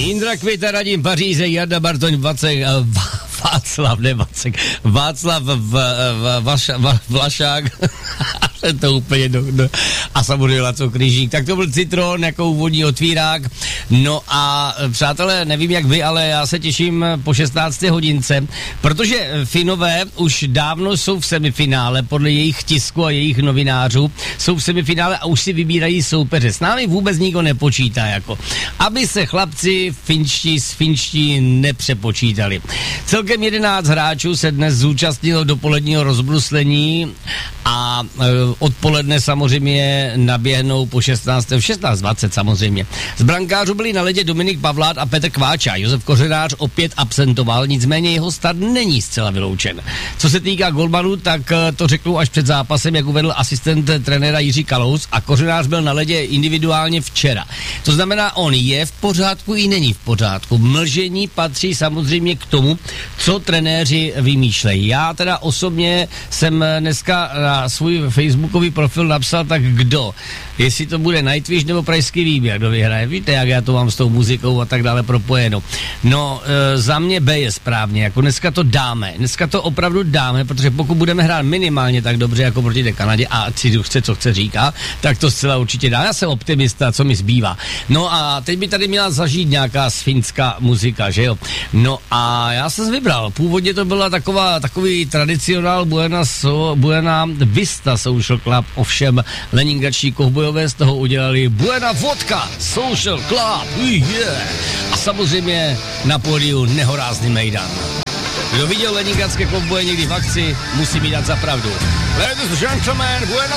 Jindra Kvita, Radim Paříze, Jarda Bartoň, Václav Vlašák, to úplně a samozřejmě Laco Kryžík. Tak to byl Citron jako úvodní otvírák. No a přátelé, nevím jak vy, ale já se těším po 16. hodince, protože Finové už dávno jsou v semifinále, podle jejich tisku a jejich novinářů, jsou v semifinále a už si vybírají soupeře. S námi vůbec nikdo nepočítá, jako. Aby se chlapci finští nepřepočítali. Celkem 11 hráčů se dnes zúčastnilo dopoledního rozbruslení a odpoledne samozřejmě naběhnou po 16:20 samozřejmě. Z brankářů byli na ledě Dominik Pavlát a Petr Kváča. Josef Kořenář opět absentoval, nicméně jeho start není zcela vyloučen. Co se týká golmanů, tak to řeknu až před zápasem, jak uvedl asistent trenéra Jiří Kalous, a Kořenář byl na ledě individuálně včera. To znamená, on je v pořádku i není v pořádku. Mlžení patří samozřejmě k tomu, co trenéři vymýšlejí. Já teda osobně jsem dneska na svůj facebookový profil napsal, tak kdo? Jestli to bude Nightwish nebo Pražský výběr, kdo vyhraje. Víte, jak já to mám s tou muzikou a tak dále propojeno. No, za mě B je správně, jako dneska to dáme. Dneska to opravdu dáme, protože pokud budeme hrát minimálně tak dobře jako proti té Kanadě, a si chce, co chce říká, tak to zcela určitě dá. Já jsem optimista, co mi zbývá. No a teď by tady měla zažít nějaká finská muzika, že jo? No a já jsem vybral. Původně to byla takový tradicionál Buena Vista Social Club, ovšem leningradští kovbojové z toho udělali Buena Vodka Social Club, yeah. A samozřejmě na pódiu nehorázný mejdan. Kdo viděl leningradské kovboje někdy v akci, musí mi dát za pravdu. Ladies and gentlemen, Buena